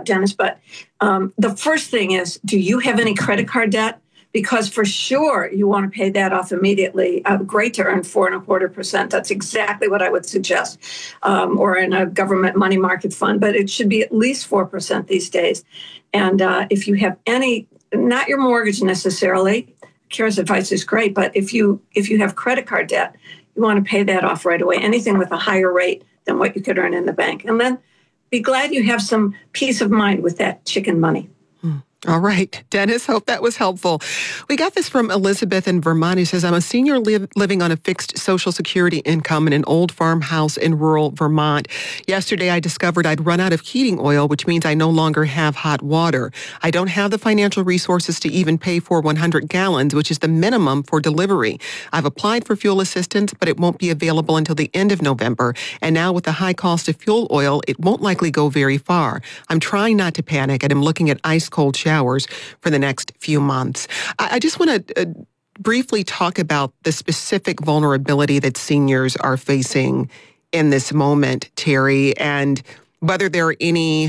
Dennis, but the first thing is, do you have any credit card debt? Because for sure you want to pay that off immediately. Great to earn 4.25%. That's exactly what I would suggest, or in a government money market fund. But it should be at least 4% these days. And if you have any, not your mortgage necessarily, Kara's advice is great. But if you have credit card debt, you want to pay that off right away. Anything with a higher rate than what you could earn in the bank, and then be glad you have some peace of mind with that chicken money. All right, Dennis, hope that was helpful. We got this from Elizabeth in Vermont, who says, I'm a senior living on a fixed Social Security income in an old farmhouse in rural Vermont. Yesterday, I discovered I'd run out of heating oil, which means I no longer have hot water. I don't have the financial resources to even pay for 100 gallons, which is the minimum for delivery. I've applied for fuel assistance, but it won't be available until the end of November. And now with the high cost of fuel oil, it won't likely go very far. I'm trying not to panic, and I'm looking at ice-cold showers for the next few months. I just want to briefly talk about the specific vulnerability that seniors are facing in this moment, Terry, and whether there are any,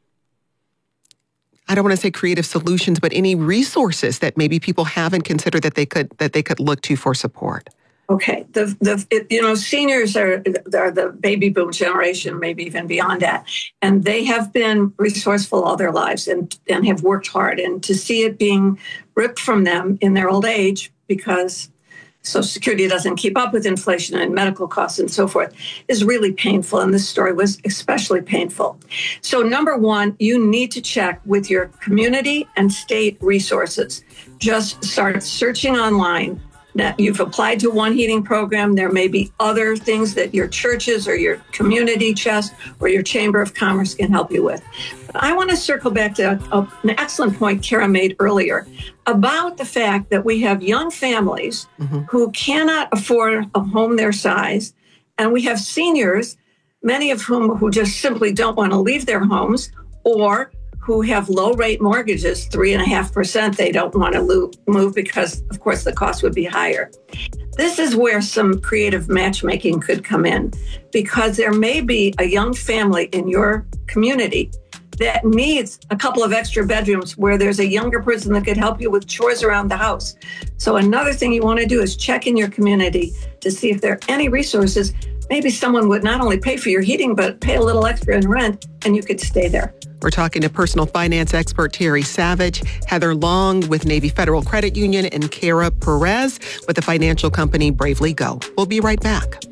I don't want to say creative solutions, but any resources that maybe people haven't considered that they could look to for support. Okay, seniors are the baby boom generation, maybe even beyond that, and they have been resourceful all their lives and have worked hard. And to see it being ripped from them in their old age because Social Security doesn't keep up with inflation and medical costs and so forth is really painful. And this story was especially painful. So number one, you need to check with your community and state resources. Just start searching online. That you've applied to one heating program. There may be other things that your churches or your community chest or your Chamber of Commerce can help you with. But I want to circle back to an excellent point Kara made earlier about the fact that we have young families who cannot afford a home their size, and we have seniors, many of whom who just simply don't want to leave their homes, or who have low rate mortgages, 3.5%, they don't want to move because, of course, the cost would be higher. This is where some creative matchmaking could come in, because there may be a young family in your community that needs a couple of extra bedrooms where there's a younger person that could help you with chores around the house. So another thing you want to do is check in your community to see if there are any resources. Maybe someone would not only pay for your heating, but pay a little extra in rent, and you could stay there. We're talking to personal finance expert Terry Savage, Heather Long with Navy Federal Credit Union, and Kara Perez with the financial company Bravely Go. We'll be right back.